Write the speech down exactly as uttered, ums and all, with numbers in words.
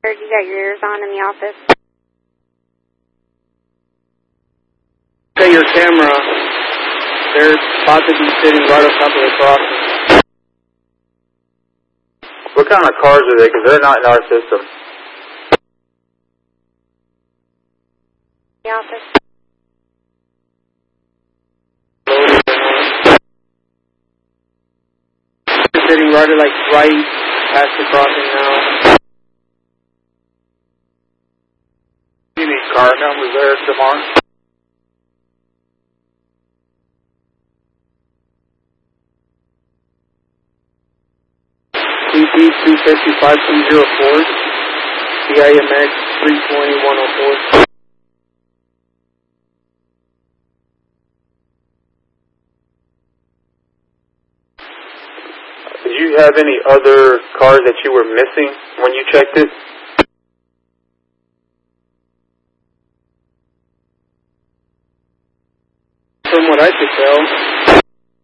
You got your ears on in the office? Say your camera. They're about to be sitting right on top of the crossing. What kind of cars are they? Because they're not in our system. The office? They're sitting right, like, right past the crossing now. You need car numbers there, Jamar? C P two five five two zero four, C I M X three twenty one oh four. Did you have any other cars that you were missing when you checked it? From what I could tell.